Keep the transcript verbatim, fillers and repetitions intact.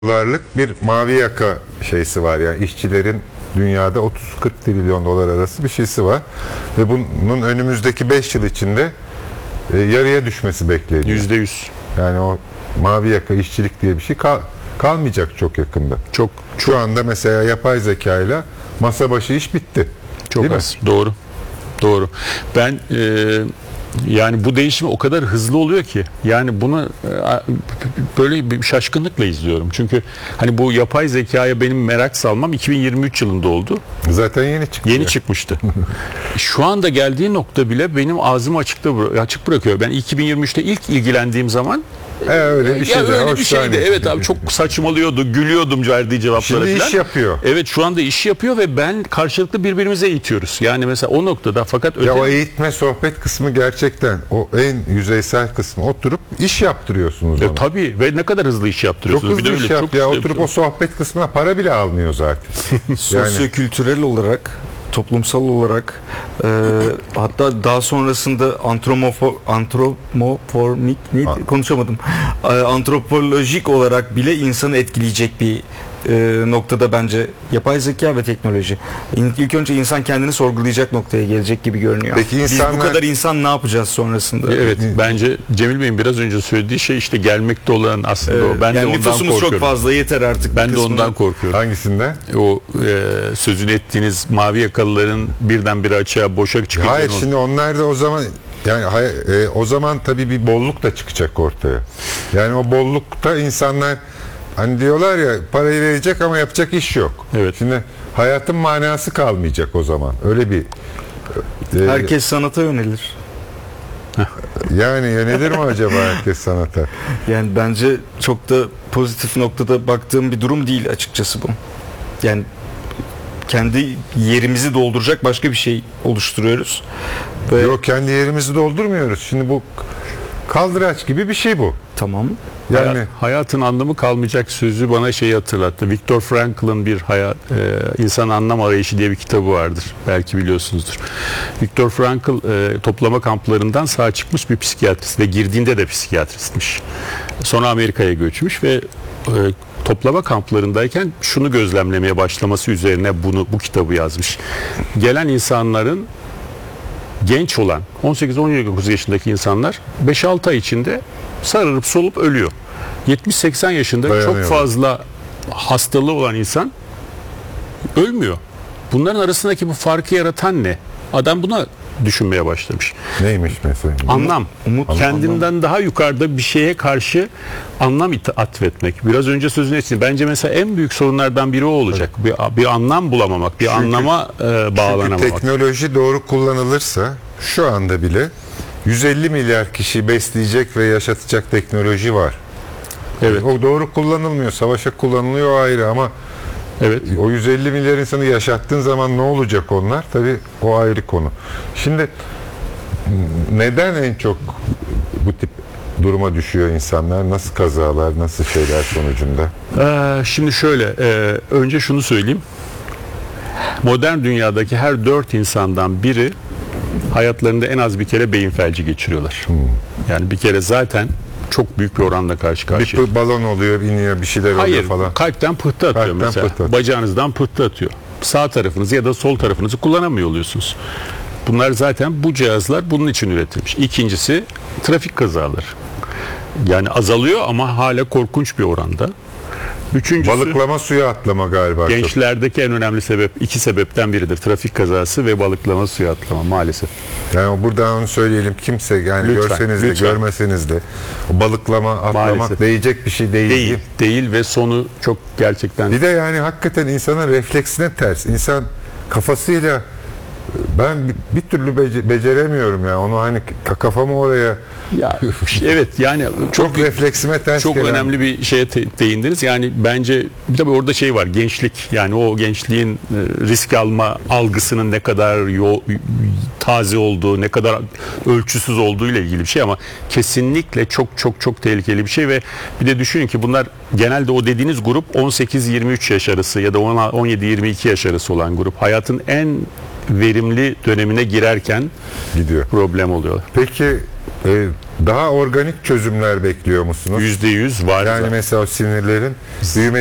dolarlık bir mavi yaka şeysi var, yani işçilerin dünyada otuz kırk trilyon dolar arası bir şeysi var ve bunun önümüzdeki beş yıl içinde e, yarıya düşmesi bekleniyor. yüzde yüz. Yani o mavi yaka işçilik diye bir şey kal kalmayacak çok yakında. Çok Şu anda mesela yapay zeka ile masa başı iş bitti. çok Değil az. Mi? Doğru. Doğru. Ben e, yani bu değişim o kadar hızlı oluyor ki, yani bunu e, böyle bir şaşkınlıkla izliyorum. Çünkü hani bu yapay zekaya benim merak salmam iki bin yirmi üç yılında oldu. Zaten yeni çıktı. Yeni çıkmıştı. Şu anda geldiği nokta bile benim ağzımı açıkta açık bırakıyor. Ben iki bin yirmi üçte ilk ilgilendiğim zaman E, öyle bir şey ya de, öyle hoş bir şeydi. tane. Evet abi, çok saçmalıyordu, gülüyordum verdiği cevaplara Şimdi falan. iş yapıyor. Evet, şu anda iş yapıyor ve ben karşılıklı birbirimize eğitiyoruz. Yani mesela o noktada, fakat öte... Ya o eğitme sohbet kısmı gerçekten o en yüzeysel kısmı, oturup iş yaptırıyorsunuz E, ona. tabii, ve ne kadar hızlı iş Çok yaptırıyorsunuz. hızlı Bir de iş öyle, yap çok ya, hızlı oturup o yapıyorsunuz. sohbet kısmına para bile almıyor zaten. Yani Sosyokültürel olarak, toplumsal olarak, e, hatta daha sonrasında antromofor, antromoformik neydi? An- konuşamadım. E, antropolojik olarak bile insanı etkileyecek bir e, noktada bence yapay zeka ve teknoloji. İlk, ilk önce insan kendini sorgulayacak noktaya gelecek gibi görünüyor. Peki Biz insanlar- bu kadar insan ne yapacağız sonrasında? Evet, bence Cemil Bey'in biraz önce söylediği şey işte gelmekte olan aslında Evet, o. Ben yani de ondan nüfusumuz korkuyorum. çok fazla, yeter artık. Ben de kısmını. ondan korkuyorum. hangisinde? O e, sözünü ettiğiniz mavi yakalıların birdenbire açığa, boşa çıkacağını... Hayır, şimdi onlar da o zaman, yani hay- e, o zaman tabii bir bolluk da çıkacak ortaya. Yani o bollukta insanlar hani diyorlar ya, parayı verecek ama yapacak iş yok. Evet. Şimdi hayatın manası kalmayacak o zaman. Öyle bir e, Herkes sanata yönelir. yani yönelir mi acaba herkes sanata? Yani bence çok da pozitif noktada baktığım bir durum değil açıkçası bu. Yani kendi yerimizi dolduracak başka bir şey oluşturuyoruz. Ve Yok, kendi yerimizi doldurmuyoruz. Şimdi bu kaldıraç gibi bir şey bu. tamam. Yani Hayat- hayatın anlamı kalmayacak sözü bana şeyi hatırlattı. Viktor Frankl'ın bir hayat, e, insan anlam arayışı diye bir kitabı vardır. Belki biliyorsunuzdur. Viktor Frankl e, toplama kamplarından sağ çıkmış bir psikiyatrist ve girdiğinde de psikiyatristmiş. Sonra Amerika'ya göçmüş ve e, toplama kamplarındayken şunu gözlemlemeye başlaması üzerine bunu bu kitabı yazmış. Gelen insanların, genç olan on sekiz on dokuz yaşındaki insanlar beş altı ay içinde sararıp solup ölüyor. yetmiş seksen yaşında çok Dayanıyorlar. fazla hastalığı olan insan ölmüyor. Bunların arasındaki bu farkı yaratan ne? Adam buna düşünmeye başlamış. neymiş mesela? Anlam. umut, Kendinden daha yukarıda bir şeye karşı anlam it- atfetmek. Biraz önce sözünü etsin. Bence mesela en büyük sorunlardan biri o olacak. Bir, bir anlam bulamamak, bir Çünkü- anlama e, Çünkü bağlanamamak. teknoloji doğru kullanılırsa şu anda bile yüz elli milyar kişi besleyecek ve yaşatacak teknoloji var. Evet. O doğru kullanılmıyor. Savaşa kullanılıyor, o ayrı, ama Evet. o yüz elli milyar insanı yaşattığın zaman ne olacak onlar? Tabii o ayrı konu. Şimdi neden en çok bu tip duruma düşüyor insanlar? Nasıl kazalar, nasıl şeyler sonucunda? Ee, şimdi şöyle, e, önce şunu söyleyeyim. Modern dünyadaki her dört insandan biri hayatlarında en az bir kere beyin felci geçiriyorlar. Yani bir kere zaten çok büyük bir oranla karşı Bir karşıya. pı- balon oluyor, iniyor, bir şeyler oluyor Hayır, falan. kalpten pıhtı atıyor Kalpten mesela. pıhtı atıyor. Bacağınızdan pıhtı atıyor. Sağ tarafınızı ya da sol tarafınızı kullanamıyor oluyorsunuz. Bunlar zaten, bu cihazlar bunun için üretilmiş. İkincisi trafik kazaları. Yani azalıyor ama hala korkunç bir oranda. Üçüncüsü, Balıklama, suya atlama galiba. çok. gençlerdeki en önemli sebep, iki sebepten biridir. Trafik kazası ve balıklama, suya atlama maalesef. Yani buradan onu söyleyelim, kimse yani Lütfen, görseniz de lütfen. görmeseniz de o balıklama, atlamak Maalesef. değecek bir şey değil. Değil, değil ve sonu çok gerçekten... Bir de yani hakikaten insanın refleksine ters. İnsan kafasıyla, ben bir, bir türlü bece- beceremiyorum ya. Onu hani k- kafamı oraya Ya, evet yani çok çok refleksime ters Çok gelen- önemli bir şeye te- değindiniz. Yani bence tabii orada şey var, gençlik. Yani o gençliğin e, risk alma algısının ne kadar yo- taze olduğu, ne kadar ölçüsüz olduğu ile ilgili bir şey, ama kesinlikle çok çok çok tehlikeli bir şey. Ve bir de düşünün ki bunlar genelde, o dediğiniz grup on sekiz yirmi üç yaş arası ya da on yedi yirmi iki yaş arası olan grup. Hayatın en verimli dönemine girerken gidiyor. problem oluyor. Peki e, Daha organik çözümler bekliyor musunuz? Yüzde yüz var. Yani zaten. mesela o sinirlerin büyüme